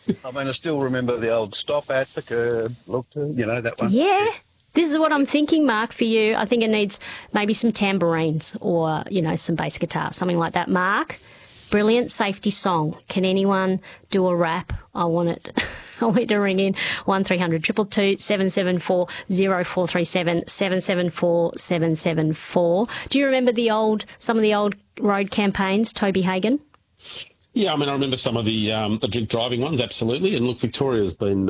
I mean, I still remember the old stop at the curb, look to, that one. Yeah. This is what I'm thinking, Mark, for you. I think it needs maybe some tambourines or, some bass guitar, something like that. Mark, brilliant safety song. Can anyone do a rap? I want it. I want you to ring in 1300 222 774 0437 774 774. Do you remember some of the old road campaigns, Toby Hagan? Yeah, I mean, I remember some of the drink driving ones, absolutely. And look, Victoria's been,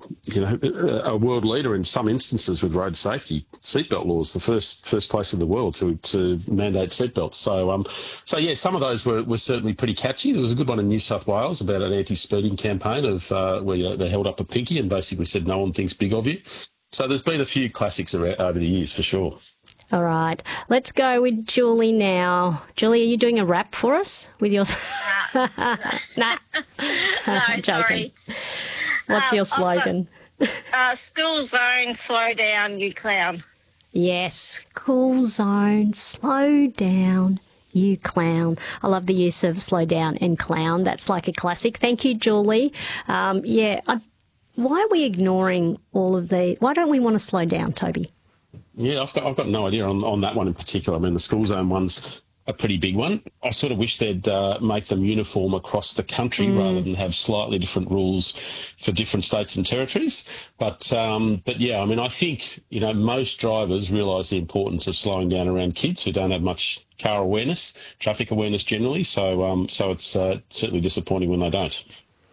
a world leader in some instances with road safety seatbelt laws, the first place in the world to mandate seatbelts. So yeah, some of those were certainly pretty catchy. There was a good one in New South Wales about an anti-speeding campaign of where they held up a pinky and basically said, "No one thinks big of you." So there's been a few classics over the years for sure. All right. Let's go with Julie now. Julie, are you doing a rap for us with your... Nah. No, Joking. sorry. What's your slogan? School zone, slow down, you clown. Yes. Cool zone, slow down, you clown. I love the use of slow down and clown. That's like a classic. Thank you, Julie. Why are we ignoring all of the... Why don't we want to slow down, Toby? Yeah, I've got no idea on that one in particular. I mean, the school zone one's a pretty big one. I sort of wish they'd make them uniform across the country rather than have slightly different rules for different states and territories. But yeah, I mean, I think, most drivers realise the importance of slowing down around kids who don't have much car awareness, traffic awareness generally. So it's certainly disappointing when they don't.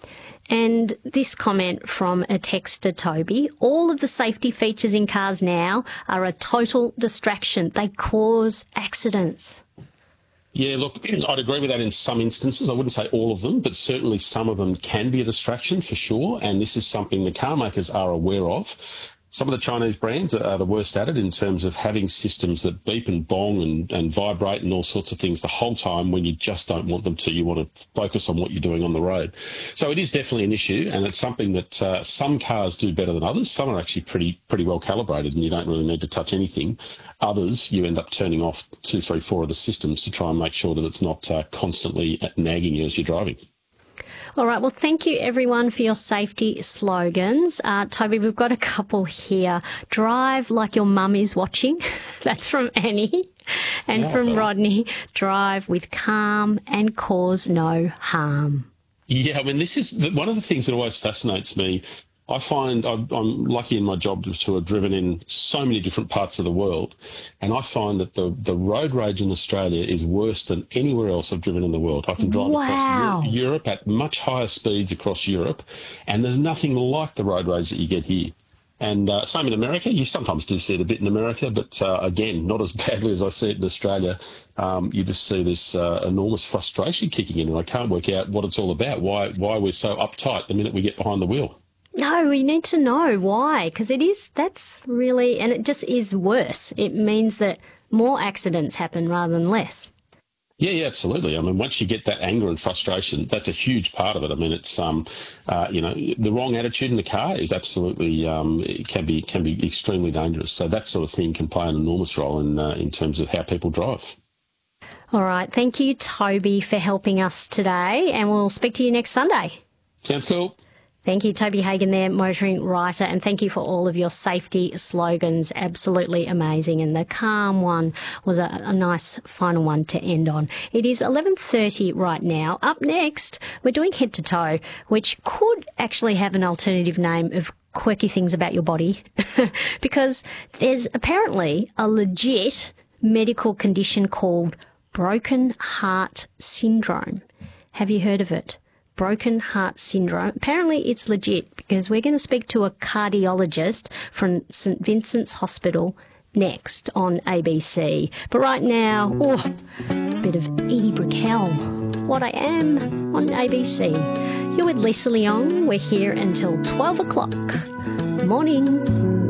And this comment from a texter, Toby, all of the safety features in cars now are a total distraction. They cause accidents. Yeah, look, I'd agree with that in some instances. I wouldn't say all of them, but certainly some of them can be a distraction for sure. And this is something the car makers are aware of. Some of the Chinese brands are the worst at it in terms of having systems that beep and bong and vibrate and all sorts of things the whole time when you just don't want them to. You want to focus on what you're doing on the road. So it is definitely an issue, and it's something that some cars do better than others. Some are actually pretty well calibrated and you don't really need to touch anything. Others, you end up turning off 2, 3, 4 of the systems to try and make sure that it's not constantly nagging you as you're driving. All right. Well, thank you, everyone, for your safety slogans. Toby, we've got a couple here. Drive like your mum is watching. That's from Annie. And from Rodney, drive with calm and cause no harm. Yeah, I mean, this is one of the things that always fascinates me. I find I'm lucky in my job to have driven in so many different parts of the world, and I find that the road rage in Australia is worse than anywhere else I've driven in the world. I can drive across Europe at much higher speeds across Europe, and there's nothing like the road rage that you get here. And same in America. You sometimes do see it a bit in America, but again, not as badly as I see it in Australia. You just see this enormous frustration kicking in, and I can't work out what it's all about, why we're so uptight the minute we get behind the wheel. No, we need to know why, because that's really, and it just is worse. It means that more accidents happen rather than less. Yeah, absolutely. I mean, once you get that anger and frustration, that's a huge part of it. I mean, it's, the wrong attitude in the car is absolutely, it can be extremely dangerous. So that sort of thing can play an enormous role in terms of how people drive. All right. Thank you, Toby, for helping us today, and we'll speak to you next Sunday. Sounds cool. Thank you, Toby Hagan there, motoring writer, and thank you for all of your safety slogans. Absolutely amazing. And the calm one was a nice final one to end on. It is 11:30 right now. Up next, we're doing Head to Toe, which could actually have an alternative name of quirky things about your body, because there's apparently a legit medical condition called broken heart syndrome. Have you heard of it? Broken heart syndrome. Apparently it's legit, because we're going to speak to a cardiologist from St Vincent's Hospital next on ABC. But right now, a bit of Edie Brickell, What I Am on ABC. You're with Lisa Leong. We're here until 12 o'clock. Morning.